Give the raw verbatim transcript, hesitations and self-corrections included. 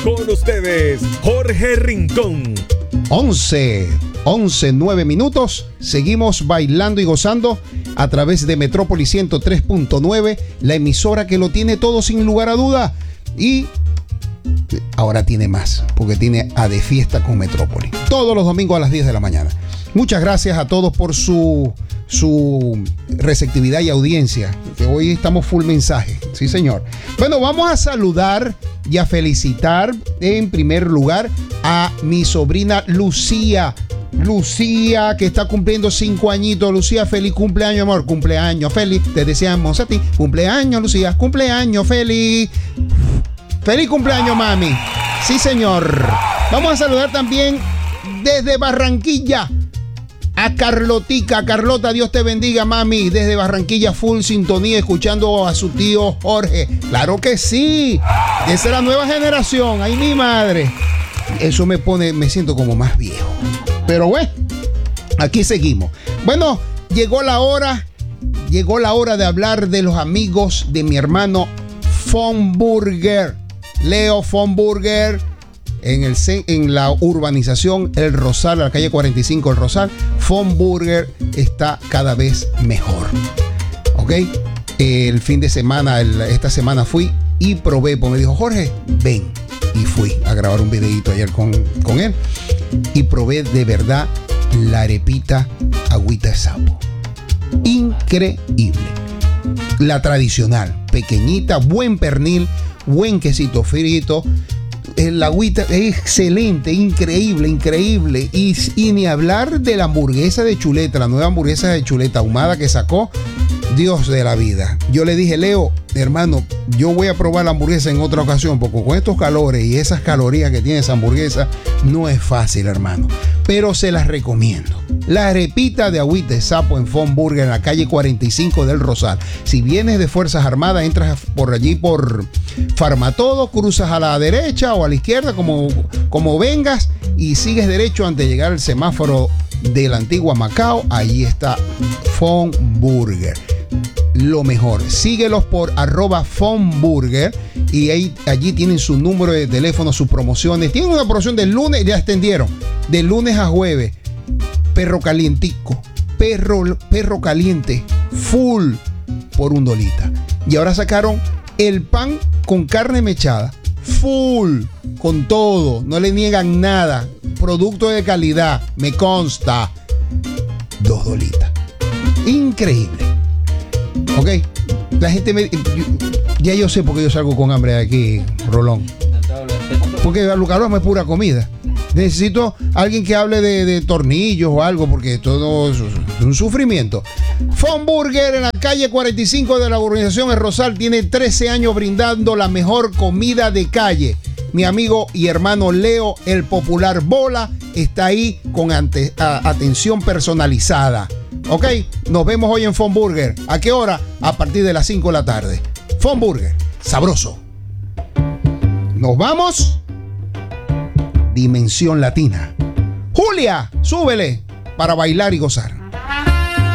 Con ustedes, Jorge Rincón. once, once, nueve minutos. Seguimos bailando y gozando a través de Metrópolis ciento tres punto nueve, la emisora que lo tiene todo sin lugar a duda. Y ahora tiene más, porque tiene a De Fiesta con Metrópolis. Todos los domingos a las diez de la mañana. Muchas gracias a todos por su, su receptividad y audiencia. Que hoy estamos full mensaje. Sí, señor. Bueno, vamos a saludar y a felicitar en primer lugar a mi sobrina Lucía. Lucía, que está cumpliendo cinco añitos. Lucía, feliz cumpleaños, amor. Cumpleaños feliz. Te deseamos a ti. Cumpleaños, Lucía. Cumpleaños feliz. Feliz cumpleaños, mami. Sí, señor. Vamos a saludar también desde Barranquilla a Carlotica. Carlota, Dios te bendiga, mami. Desde Barranquilla, full sintonía, escuchando a su tío Jorge. Claro que sí. Esa es la nueva generación. Ay, mi madre. Eso me pone, me siento como más viejo. Pero bueno, aquí seguimos. Bueno, llegó la hora, llegó la hora de hablar de los amigos de mi hermano Von Burger. Leo Von Burger, en, el, en la urbanización El Rosal, a la calle cuarenta y cinco El Rosal. Von Burger está cada vez mejor. ¿Ok? El fin de semana, el, esta semana fui y probé, pues me dijo, Jorge, ven. Y fui a grabar un videito ayer con, con él. Y probé de verdad la arepita agüita de sapo. Increíble. La tradicional, pequeñita, buen pernil, buen quesito frito. El agüita es excelente, increíble, increíble. Y, y ni hablar de la hamburguesa de chuleta, la nueva hamburguesa de chuleta ahumada que sacó. Dios de la vida. Yo le dije, Leo, hermano, yo voy a probar la hamburguesa en otra ocasión, porque con estos calores y esas calorías que tiene esa hamburguesa, no es fácil, hermano. Pero se las recomiendo. La arepita de agüita de sapo en Von Burger, en la calle cuarenta y cinco del Rosal. Si vienes de Fuerzas Armadas, entras por allí por Farmatodo, cruzas a la derecha o a la izquierda, como, como vengas, y sigues derecho antes de llegar al semáforo de la antigua Macao. Ahí está Von Burger. Lo mejor, síguelos por arroba Von Burger y ahí, allí tienen su número de teléfono, sus promociones. Tienen una promoción del lunes, ya extendieron, de lunes a jueves. Perro calientico, perro, perro caliente, full por un dolita. Y ahora sacaron el pan con carne mechada, full, con todo, no le niegan nada. Producto de calidad, me consta. Dos dolitas. Increíble. Ok, la gente me... Yo, ya yo sé por qué yo salgo con hambre de aquí, Rolón. Porque a Lucas es pura comida. Necesito alguien que hable de, de tornillos o algo, porque todo es un sufrimiento. Von Burger en la calle cuarenta y cinco de la urbanización El Rosal tiene trece años brindando la mejor comida de calle. Mi amigo y hermano Leo, el popular Bola, está ahí con ante, a, atención personalizada. Ok, nos vemos hoy en Von Burger. ¿A qué hora? A partir de las cinco de la tarde. Von Burger, sabroso. Nos vamos. Dimensión Latina. Julia, súbele para bailar y gozar.